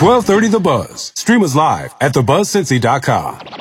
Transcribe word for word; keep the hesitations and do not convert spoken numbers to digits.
twelve thirty The Buzz. Stream us live at the buzz cincy dot com.